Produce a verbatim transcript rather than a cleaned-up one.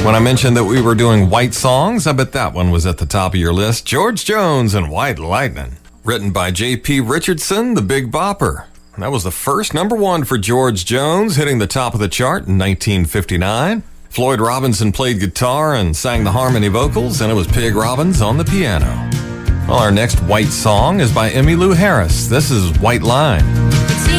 When I mentioned that we were doing white songs, I bet that one was at the top of your list. George Jones and White Lightning. Written by J P Richardson, the Big Bopper. That was the first number one for George Jones, hitting the top of the chart in nineteen fifty-nine. Floyd Robinson played guitar and sang the harmony vocals, and it was Pig Robbins on the piano. Well, our next white song is by Emmylou Harris. This is White Line.